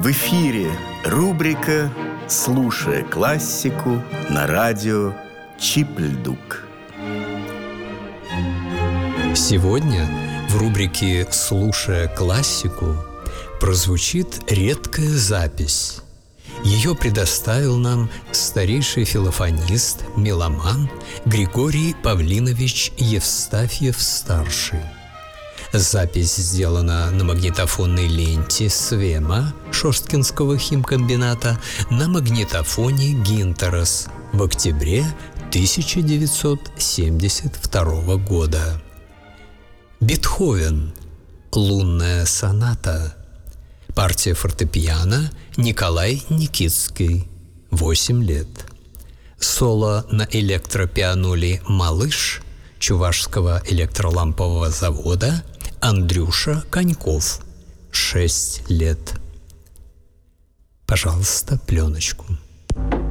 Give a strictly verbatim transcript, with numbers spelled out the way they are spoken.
В эфире рубрика «Слушая классику» на радио Чипльдук. Сегодня в рубрике «Слушая классику» прозвучит редкая запись. Ее предоставил нам старейший филофонист, меломан Григорий Павлинович Евстафьев-старший. Запись сделана на магнитофонной ленте Свема Шосткинского химкомбината на магнитофоне Гинтерас в октябре тысяча девятьсот семьдесят второго года. Бетховен. Лунная соната. Партия фортепиано Николай Никитский. восемь лет. Соло на электропианоле «Малыш» Чувашского электролампового завода Андрюша Коньков. шесть лет. Пожалуйста, пленочку.